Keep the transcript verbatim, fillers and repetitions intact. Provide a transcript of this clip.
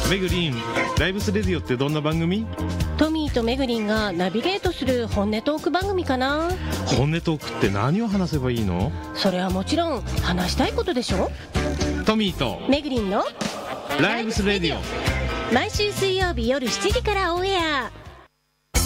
めぐりん、ライブスレディオってどんな番組？ トミーとめぐりんがナビゲートする本音トーク番組かな。 本音トークって何を話せばいいの？ それはもちろん話したいことでしょ。 トミーとめぐりんのライブスレディオ、 毎週水曜日夜しちじからオンエア。